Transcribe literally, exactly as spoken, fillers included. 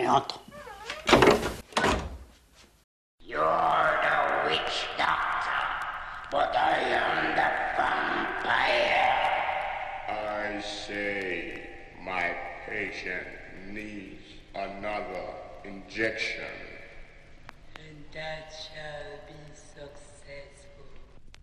entre. You're the witch doctor, but I am the vampire. I say my patient needs another injection. And that shall